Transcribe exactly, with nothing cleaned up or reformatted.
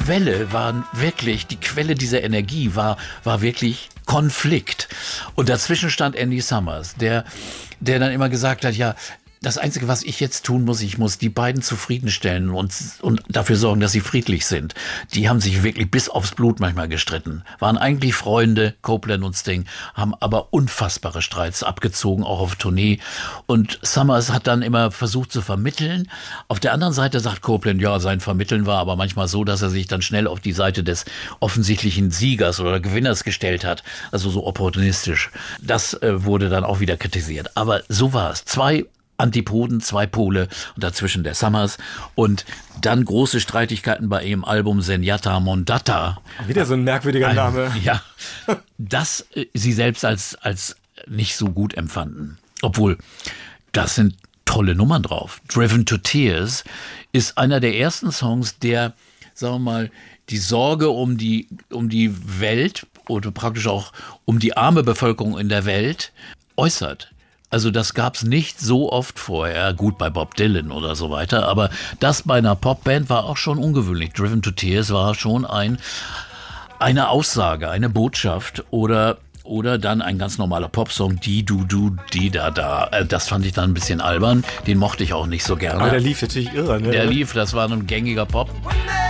Quelle war wirklich, die Quelle dieser Energie war, war wirklich Konflikt. Und dazwischen stand Andy Summers, der, der dann immer gesagt hat, ja, das Einzige, was ich jetzt tun muss, ich muss die beiden zufriedenstellen und, und dafür sorgen, dass sie friedlich sind. Die haben sich wirklich bis aufs Blut manchmal gestritten. Waren eigentlich Freunde, Copeland und Sting, haben aber unfassbare Streits abgezogen, auch auf Tournee. Und Summers hat dann immer versucht zu vermitteln. Auf der anderen Seite sagt Copeland, ja, sein Vermitteln war aber manchmal so, dass er sich dann schnell auf die Seite des offensichtlichen Siegers oder Gewinners gestellt hat. Also so opportunistisch. Das äh, wurde dann auch wieder kritisiert. Aber so war es. Zwei Antipoden, zwei Pole und dazwischen der Summers und dann große Streitigkeiten bei ihrem Album Zenyatta Mondatta. Wieder so ein merkwürdiger ein, Name. Ja, das äh, sie selbst als, als nicht so gut empfanden. Obwohl, das sind tolle Nummern drauf. Driven to Tears ist einer der ersten Songs, der, sagen wir mal, die Sorge um die, um die Welt oder praktisch auch um die arme Bevölkerung in der Welt äußert. Also das gab's nicht so oft vorher, gut bei Bob Dylan oder so weiter, aber das bei einer Popband war auch schon ungewöhnlich. Driven to Tears war schon ein, eine Aussage, eine Botschaft oder, oder dann ein ganz normaler Popsong, die, du, du, die, da, da. Das fand ich dann ein bisschen albern, den mochte ich auch nicht so gerne. Aber der lief natürlich irre, ne? Der lief, das war ein gängiger Pop.